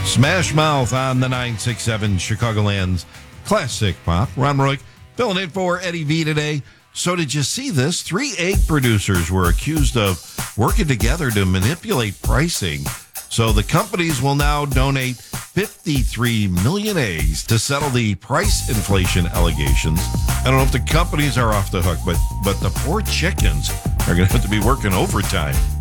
Smash Mouth on the 967 Chicagoland's Classic Pop. Ron Roy filling in for Eddie V today. So did you see this? 3 egg producers were accused of working together to manipulate pricing. So the companies will now donate 53 million eggs to settle the price inflation allegations. I don't know if the companies are off the hook, but the poor chickens are going to have to be working overtime.